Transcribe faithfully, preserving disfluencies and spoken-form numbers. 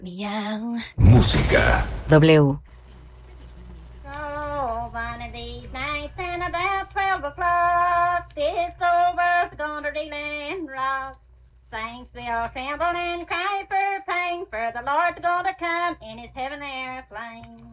Meow. Música. W. Oh, one of these nights and about twelve o'clock, this old world's gonna reel and rock. Saints will tremble and cry for pain, for the Lord's gonna come in his heaven airplane.